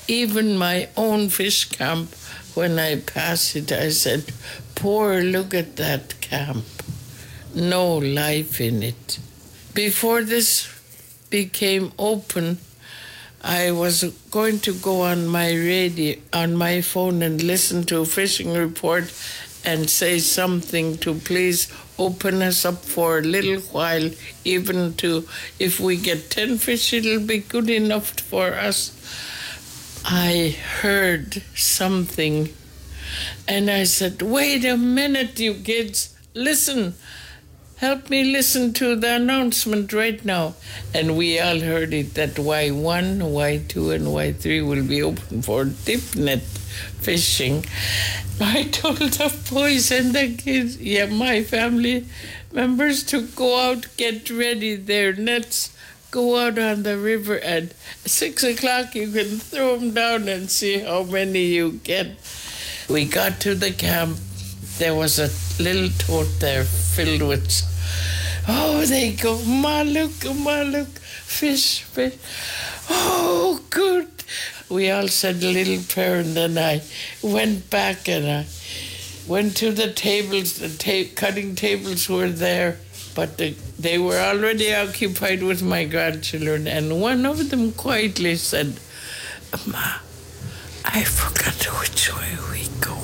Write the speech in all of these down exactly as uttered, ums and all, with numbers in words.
Even my own fish camp, when I pass it, I said, poor, look at that camp. No life in it. Before this became open, I was going to go on my radio, on my phone and listen to a fishing report and say something to please open us up for a little while, even to, if we get ten fish, it'll be good enough for us. I heard something and I said, wait a minute, you kids, listen. Help me listen to the announcement right now. And we all heard it, that Y one, Y two, and Y three will be open for dip net fishing. I told the boys and the kids, yeah, my family members, to go out, get ready their nets, go out on the river at six o'clock. You can throw them down and see how many you get. We got to the camp. There was a little tote there filled with, oh, they go, ma look, ma look, fish, fish. Oh, good. We all said a little prayer, and then I went back and I went to the tables. The ta- cutting tables were there, but the, they were already occupied with my grandchildren, and one of them quietly said, Ma, I forgot which way we go.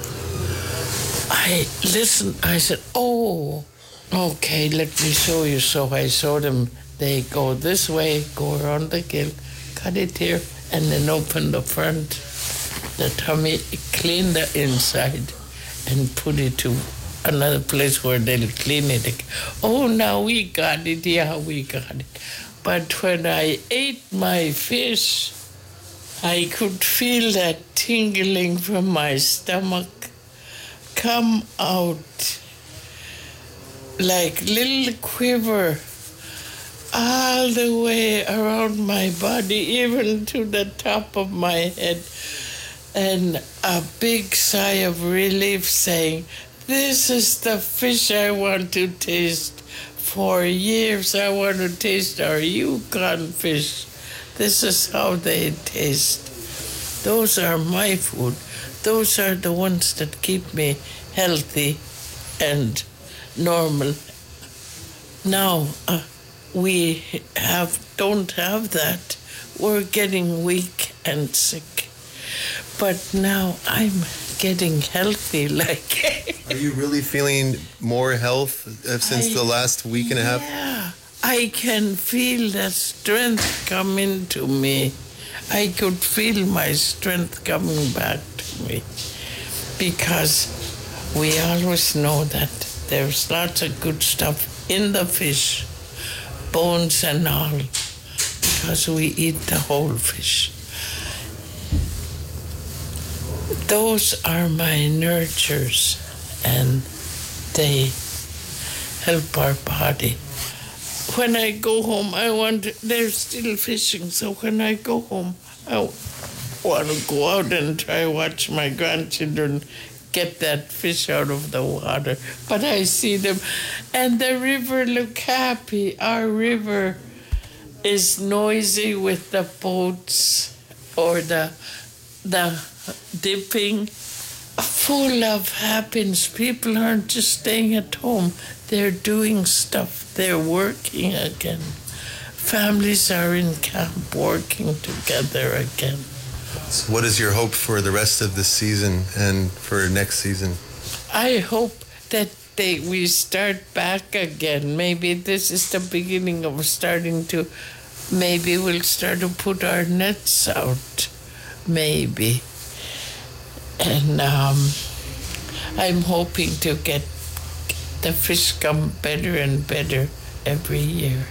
I listened, I said, oh, okay, let me show you. So I showed them, they go this way, go around the gill, cut it here, and then open the front, the tummy, clean the inside, and put it to another place where they'll clean it. Oh, now we got it, yeah, we got it. But when I ate my fish, I could feel that tingling from my stomach come out like little quiver all the way around my body, even to the top of my head, and a big sigh of relief saying, this is the fish I want to taste. For years I want to taste our Yukon fish. This is how they taste. Those are my food. Those are the ones that keep me healthy and normal. Now, uh, we have don't have that. We're getting weak and sick. But now I'm getting healthy. Like, are you really feeling more health uh, since I, the last week and a half? Yeah, I can feel the strength come into me. I could feel my strength coming back to me, because we always know that there's lots of good stuff in the fish, bones and all, because we eat the whole fish. Those are my nurtures, and they help our body. When I go home, I want, they're still fishing, so when I go home, I want to go out and try watch my grandchildren get that fish out of the water. But I see them, and the river look happy. Our river is noisy with the boats or the the dipping, full of happiness. People aren't just staying at home. They're doing stuff. They're working again. Families are in camp working together again. So what is your hope for the rest of the season and for next season? I hope that they we start back again. Maybe this is the beginning of starting to, maybe we'll start to put our nets out. Maybe. And um, I'm hoping to get the fish come better and better every year.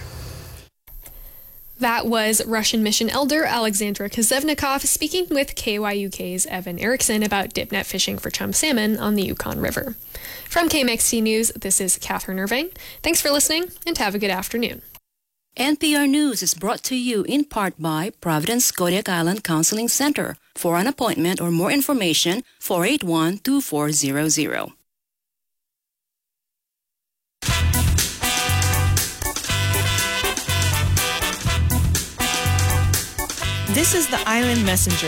That was Russian Mission Elder Alexandra Kozevnikov speaking with K Y U K's Evan Erickson about dip net fishing for chum salmon on the Yukon River. From K M X T News, this is Catherine Irving. Thanks for listening, and have a good afternoon. N P R News is brought to you in part by Providence Kodiak Island Counseling Center. For an appointment or more information, four eight one, two four zero zero. This is the Island Messenger